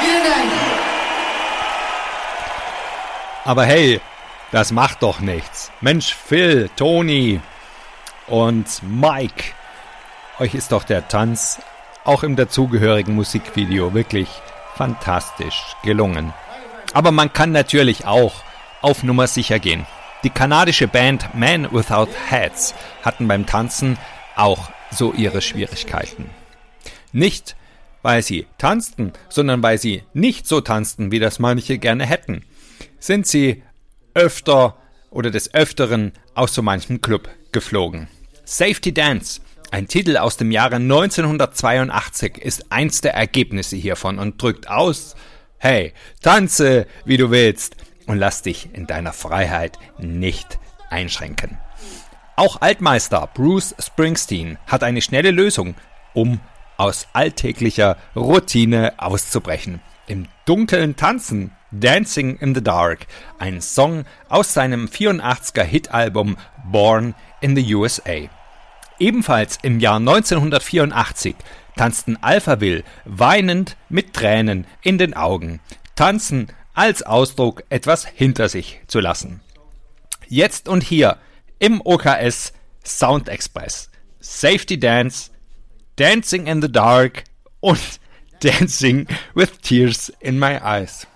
Vielen Dank. Aber hey, das macht doch nichts. Mensch, Phil, Toni und Mike, euch ist doch der Tanz auch im dazugehörigen Musikvideo wirklich fantastisch gelungen. Aber man kann natürlich auch auf Nummer sicher gehen. Die kanadische Band Men Without Hats hatten beim Tanzen auch so ihre Schwierigkeiten. Nicht, weil sie tanzten, sondern weil sie nicht so tanzten, wie das manche gerne hätten, sind sie öfter oder des Öfteren aus so manchem Club geflogen. Safety Dance, ein Titel aus dem Jahre 1982, ist eins der Ergebnisse hiervon und drückt aus: Hey, tanze, wie du willst und lass dich in deiner Freiheit nicht einschränken. Auch Altmeister Bruce Springsteen hat eine schnelle Lösung, um aus alltäglicher Routine auszubrechen. Im Dunkeln tanzen, Dancing in the Dark, ein Song aus seinem 84er Hitalbum Born in the USA. Ebenfalls im Jahr 1984 tanzten Alphaville weinend mit Tränen in den Augen. Tanzen als Ausdruck, etwas hinter sich zu lassen. Jetzt und hier im OKS Sound Express. Safety Dance, Dancing in the Dark und Dancing with Tears in My Eyes.